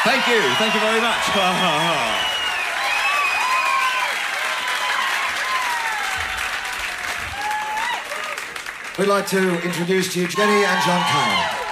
Thank you very much. We'd like to introduce to you Jenny and John Carroll.